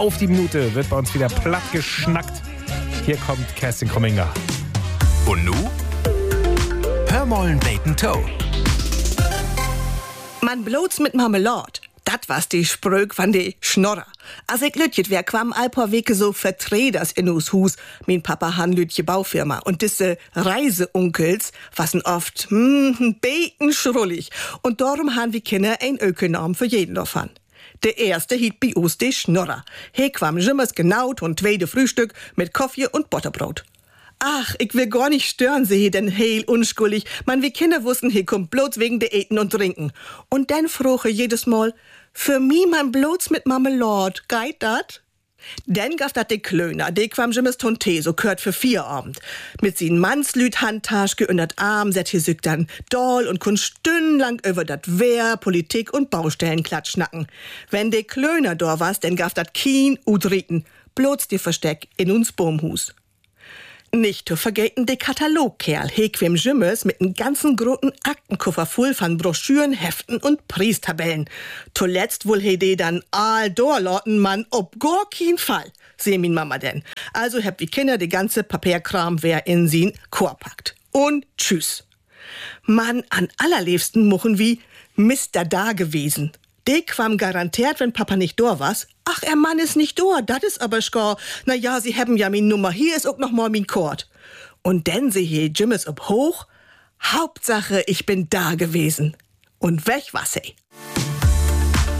auf die Minute wird bei uns wieder platt geschnackt. Hier kommt Kerstin Komminger. Und nu? Hör mollen Bacon Toe. Man bloß mit Marmelade. Dat was die Sprög van de Schnorrer. Als ich lütjet wär, kwam ein paar Wege so Vertreters in us Hus. Mein Papa han lütje Baufirma. Und diese Reiseunkels wasen oft, beten schrullig. Und darum han wir Kinder ein Ökonom für jeden davon. Der erste hiet bei uns de Schnorrer. He kwam jimmers genaut und tweede Frühstück mit Kaffee und Butterbrot. Ach, ich will gar nicht stören, sie denn heil unschuldig. Man, wie Kinder wussten, he kommt bloß wegen de Eten und Trinken. Und dann froche jedes Mal, für mi man bloß mit Marmelade, geit dat? Dann gaf dat de Klöner, de kwam jimmers Tonte, so kört für 4 Abend. Mit sin Mannslüt Handtaschke und dat Arm, set hier sück dann doll und kun stundenlang über dat Wehr, Politik und Baustellen klatschnacken. Wenn de Klöner da was, dann gaf dat Kien udriten, bloß de Versteck in uns Baumhus. Nicht zu vergessen de Katalogkerl, hequem Jimmers mit n ganzen großen Aktenkoffer voll von Broschüren, Heften und Priestabellen. Zuletzt wohl he de dann all dorloten man ob gar kein Fall, seh min Mama denn. Also heb wie Kinder de ganze Papierkram wer in sin Chor packt. Und tschüss. Man, an allerliebsten muchen wie Mister da gewesen. De kwam garantiert, wenn Papa nicht da was. Ach, er Mann ist nicht da, dat is aber schgar. Na ja, sie haben ja min Nummer, hier ist auch noch mal min Kord. Und denn sie hier Jimmes ob hoch. Hauptsache, ich bin da gewesen. Und weg was he.